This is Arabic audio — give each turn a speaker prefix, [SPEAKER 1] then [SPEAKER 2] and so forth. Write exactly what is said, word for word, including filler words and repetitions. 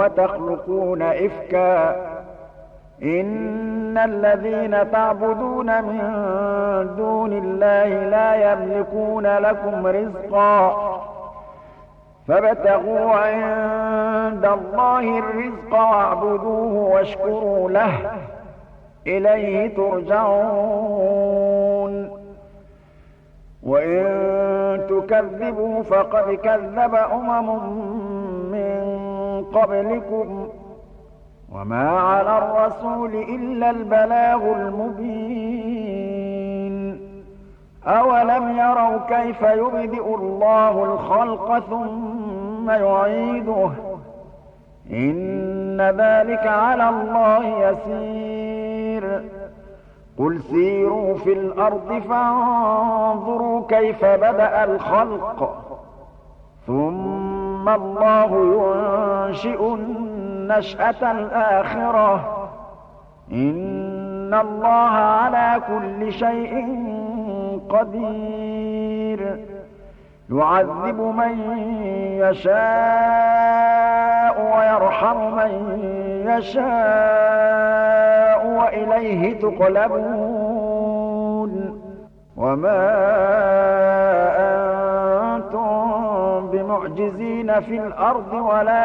[SPEAKER 1] وتخلقون إفكا إن الذين تعبدون من دون الله لا يملكون لكم رزقا فابتغوا عند الله الرزق واعبدوه واشكروا له إليه ترجعون وإن تكذبوا فقد كذب أمم من قبلكم وما على الرسول إلا البلاغ المبين أولم يروا كيف يبدئ الله الخلق ثم يعيده إن ذلك على الله يسير قل سيروا في الأرض فانظروا كيف بدأ الخلق ثم الله ينشئ النشأة الآخرة إن الله على كل شيء قدير يعذب من يشاء ويرحم من يشاء وإليه تقلبون وما أنتم بمعجزين في الأرض ولا